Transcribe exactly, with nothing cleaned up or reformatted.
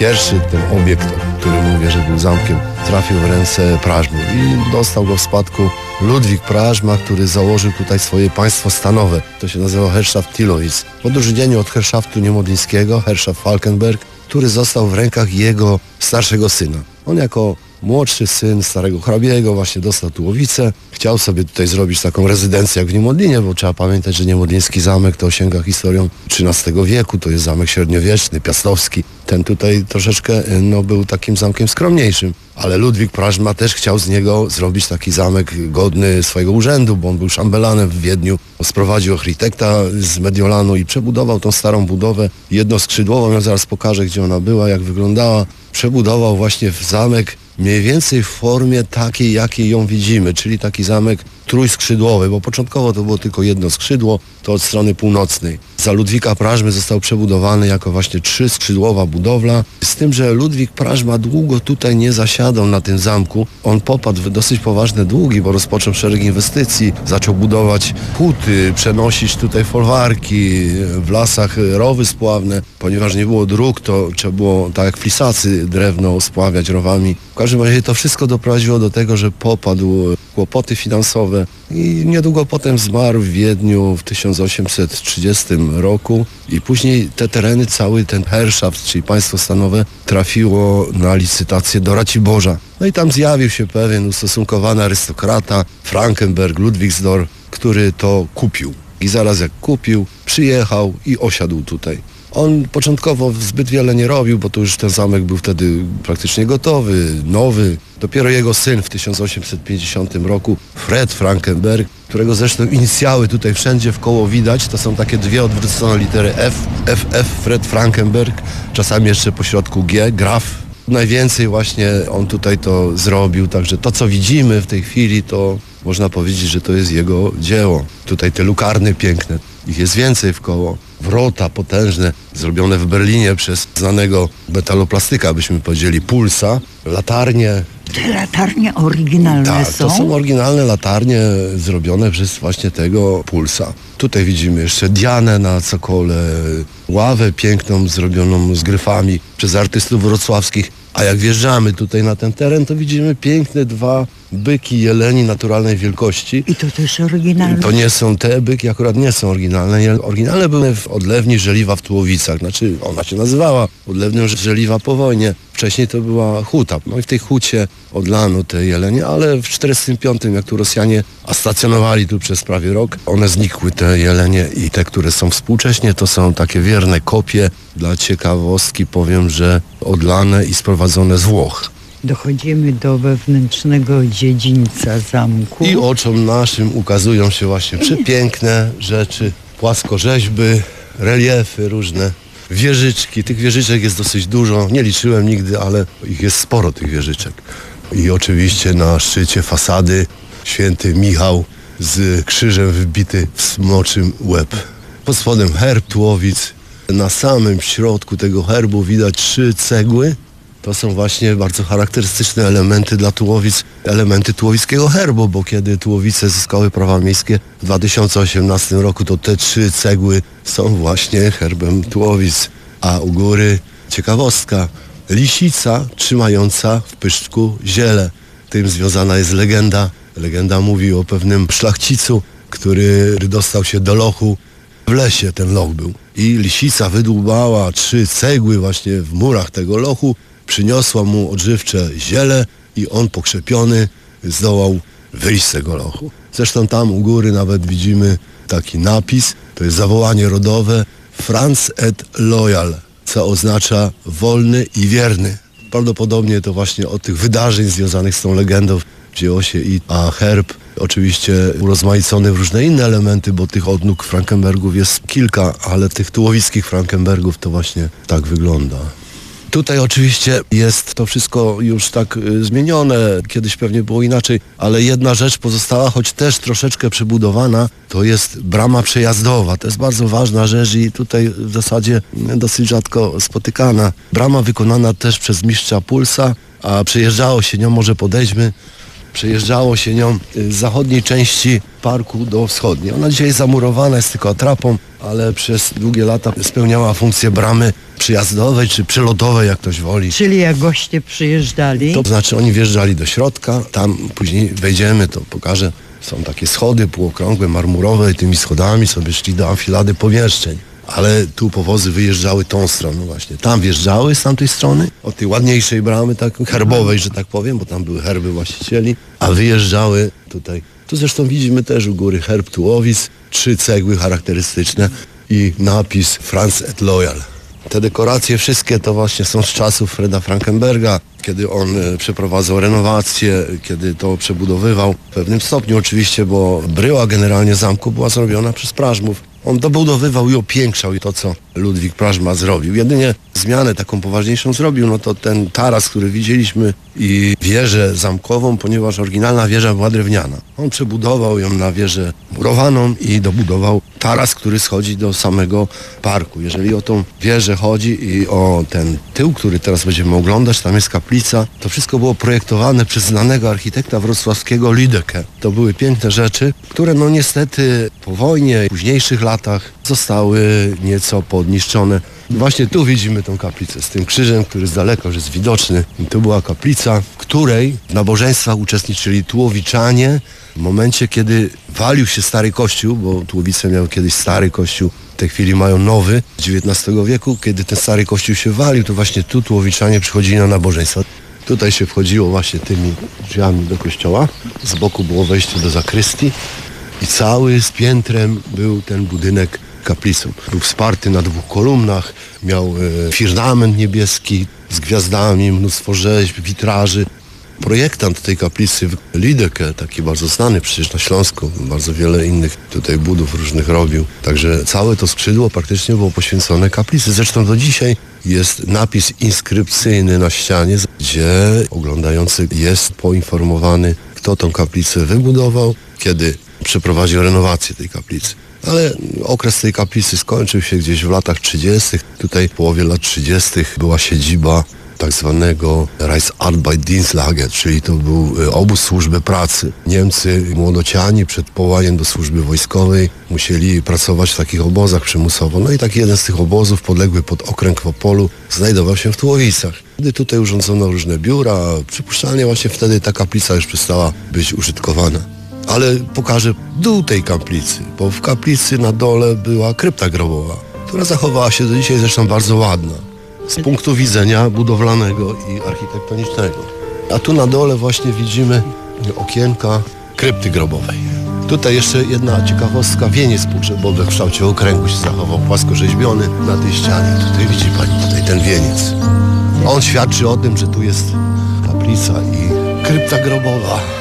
pierwszy ten obiekt, który mówię, że był zamkiem, trafił w ręce Prażmów i dostał go w spadku Ludwik Prażma, który założył tutaj swoje państwo stanowe. To się nazywa Herrschaft Tilowitz. W odróżnieniu od Herrschaftu niemodlińskiego, Herrschaft Falkenberg, który został w rękach jego starszego syna. On jako młodszy syn starego hrabiego właśnie dostał Tułowicę. Chciał sobie tutaj zrobić taką rezydencję jak w Niemodlinie, bo trzeba pamiętać, że niemodliński zamek to sięga historią trzynastego wieku, to jest zamek średniowieczny, piastowski. Ten tutaj troszeczkę no, był takim zamkiem skromniejszym, ale Ludwik Prażma też chciał z niego zrobić taki zamek godny swojego urzędu, bo on był szambelanem w Wiedniu. Sprowadził architekta z Mediolanu i przebudował tą starą budowę jednoskrzydłową. Ja zaraz pokażę, gdzie ona była, jak wyglądała. Przebudował właśnie w zamek mniej więcej w formie takiej, jakiej ją widzimy, czyli taki zamek trójskrzydłowy, bo początkowo to było tylko jedno skrzydło, to od strony północnej. Za Ludwika Prażmy został przebudowany jako właśnie trzyskrzydłowa budowla, z tym, że Ludwik Prażma długo tutaj nie zasiadał na tym zamku. On popadł w dosyć poważne długi, bo rozpoczął szereg inwestycji, zaczął budować huty, przenosić tutaj folwarki, w lasach rowy spławne. Ponieważ nie było dróg, to trzeba było, tak jak flisacy, drewno spławiać rowami. W każdym razie to wszystko doprowadziło do tego, że popadł w kłopoty finansowe i niedługo potem zmarł w Wiedniu w tysiąc osiemset trzydziestym roku i później te tereny, cały ten Herrschaft, czyli państwo stanowe, trafiło na licytację do Raciborza. No i tam zjawił się pewien ustosunkowany arystokrata, Frankenberg, Ludwigsdorf, który to kupił. I zaraz jak kupił, przyjechał i osiadł tutaj. On początkowo zbyt wiele nie robił, bo to już ten zamek był wtedy praktycznie gotowy, nowy. Dopiero jego syn w tysiąc osiemset pięćdziesiątym roku, Fred Frankenberg, którego zresztą inicjały tutaj wszędzie w koło widać, to są takie dwie odwrócone litery F, F F, Fred Frankenberg, czasami jeszcze po środku G, Graf. Najwięcej właśnie on tutaj to zrobił, także to, co widzimy w tej chwili, to można powiedzieć, że to jest jego dzieło. Tutaj te lukarny piękne, ich jest więcej w koło. Wrota potężne, zrobione w Berlinie przez znanego metaloplastyka, byśmy powiedzieli, Pulsa. Latarnie. Te latarnie oryginalne tak, są? to są oryginalne latarnie zrobione przez właśnie tego Pulsa. Tutaj widzimy jeszcze Dianę na cokole, ławę piękną zrobioną z gryfami przez artystów wrocławskich. A jak wjeżdżamy tutaj na ten teren, to widzimy piękne dwa byki jeleni naturalnej wielkości. I to też oryginalne? To nie są te byki, akurat nie są oryginalne. Oryginalne były w odlewni Żeliwa w Tułowicach. Znaczy ona się nazywała odlewnią Żeliwa po wojnie. Wcześniej to była huta. No i w tej hucie odlano te jelenie, ale w tysiąc dziewięćset czterdziestym piątym, jak tu Rosjanie stacjonowali tu przez prawie rok, one znikły, te jelenie, i te, które są współcześnie, to są takie wierne kopie. Dla ciekawostki powiem, że odlane i sprowadzone z Włoch. Dochodzimy do wewnętrznego dziedzińca zamku. I oczom naszym ukazują się właśnie przepiękne rzeczy, płaskorzeźby, reliefy różne, wieżyczki. Tych wieżyczek jest dosyć dużo, nie liczyłem nigdy, ale ich jest sporo, tych wieżyczek. I oczywiście na szczycie fasady święty Michał z krzyżem wbity w smoczym łeb. Pod spodem herb Tułowic. Na samym środku tego herbu widać trzy cegły. To są właśnie bardzo charakterystyczne elementy dla Tułowic, elementy tułowickiego herbu, bo kiedy Tułowice zyskały prawa miejskie w dwa tysiące osiemnastym roku, to te trzy cegły są właśnie herbem Tułowic. A u góry ciekawostka, lisica trzymająca w pyszczku ziele. Tym związana jest legenda. Legenda mówi o pewnym szlachcicu, który dostał się do lochu. W lesie ten loch był. I lisica wydłubała trzy cegły właśnie w murach tego lochu, przyniosła mu odżywcze ziele i on pokrzepiony zdołał wyjść z tego lochu. Zresztą tam u góry nawet widzimy taki napis, to jest zawołanie rodowe Franz et loyal, co oznacza wolny i wierny. Prawdopodobnie to właśnie od tych wydarzeń związanych z tą legendą wzięło się i a herb oczywiście urozmaicony w różne inne elementy, bo tych odnóg Frankenbergów jest kilka, ale tych tułowickich Frankenbergów to właśnie tak wygląda. Tutaj oczywiście jest to wszystko już tak y, zmienione, kiedyś pewnie było inaczej, ale jedna rzecz pozostała, choć też troszeczkę przebudowana, to jest brama przejazdowa. To jest bardzo ważna rzecz i tutaj w zasadzie dosyć rzadko spotykana. Brama wykonana też przez mistrza Pulsa, a przejeżdżało się nią, może podejdźmy. Przejeżdżało się nią z zachodniej części parku do wschodniej. Ona dzisiaj jest zamurowana, jest tylko atrapą, ale przez długie lata spełniała funkcję bramy przyjazdowej czy przelotowej, jak ktoś woli. Czyli jak goście przyjeżdżali, To znaczy oni wjeżdżali do środka, tam później wejdziemy, to pokażę. Są takie schody półokrągłe, marmurowe i tymi schodami sobie szli do amfilady pomieszczeń. Ale tu powozy wyjeżdżały tą stroną właśnie. Tam wjeżdżały z tamtej strony, od tej ładniejszej bramy, tak herbowej, że tak powiem, bo tam były herby właścicieli, a wyjeżdżały tutaj. Tu zresztą widzimy też u góry herb Tułowic, trzy cegły charakterystyczne i napis France et Loyal. Te dekoracje wszystkie to właśnie są z czasów Freda Frankenberga, kiedy on e, przeprowadzał renowację, kiedy to przebudowywał w pewnym stopniu oczywiście, bo bryła generalnie zamku była zrobiona przez Prażmów. On dobudowywał i opiększał to, co Ludwik Prażma zrobił. Jedynie zmianę taką poważniejszą zrobił, no to ten taras, który widzieliśmy i wieżę zamkową, ponieważ oryginalna wieża była drewniana. On przebudował ją na wieżę murowaną i dobudował taras, który schodzi do samego parku. Jeżeli o tą wieżę chodzi i o ten tył, który teraz będziemy oglądać, tam jest kaplica, to wszystko było projektowane przez znanego architekta wrocławskiego Lüdecke. To były piękne rzeczy, które no niestety po wojnie, w późniejszych latach zostały nieco podniszczone. Właśnie tu widzimy tą kaplicę z tym krzyżem, który z daleka już jest widoczny. I tu była kaplica, w której w nabożeństwach uczestniczyli Tułowiczanie w momencie, kiedy walił się stary kościół, bo Tułowice miały kiedyś stary kościół, w tej chwili mają nowy z dziewiętnastego wieku. Kiedy ten stary kościół się walił, to właśnie tu Tułowiczanie przychodzili na nabożeństwa. Tutaj się wchodziło właśnie tymi drzwiami do kościoła. Z boku było wejście do zakrystii i cały z piętrem był ten budynek kaplicą. Był wsparty na dwóch kolumnach, miał e, firmament niebieski z gwiazdami, mnóstwo rzeźb, witraży. Projektant tej kaplicy, Lüdecke, taki bardzo znany przecież na Śląsku, bardzo wiele innych tutaj budów różnych robił. Także całe to skrzydło praktycznie było poświęcone kaplicy. Zresztą do dzisiaj jest napis inskrypcyjny na ścianie, gdzie oglądający jest poinformowany, kto tą kaplicę wybudował, kiedy przeprowadził renowację tej kaplicy. Ale okres tej kaplicy skończył się gdzieś w latach trzydziestych. Tutaj w połowie lat trzydziestych była siedziba tak zwanego Reichsarbeitsdienstlager, czyli to był obóz służby pracy. Niemcy, młodociani przed powołaniem do służby wojskowej musieli pracować w takich obozach przymusowo. No i taki jeden z tych obozów podległy pod okręg w Opolu znajdował się w Tułowicach. Wtedy tutaj urządzono różne biura, przypuszczalnie właśnie wtedy ta kaplica już przestała być użytkowana. Ale pokażę dół tej kaplicy, bo w kaplicy na dole była krypta grobowa, która zachowała się do dzisiaj, zresztą bardzo ładna z punktu widzenia budowlanego i architektonicznego. A tu na dole właśnie widzimy okienka krypty grobowej. Tutaj jeszcze jedna ciekawostka, wieniec pogrzebowy w kształcie okręgu się zachował, płaskorzeźbiony na tej ścianie. Tutaj widzi pani tutaj ten wieniec. On świadczy o tym, że tu jest kaplica i krypta grobowa.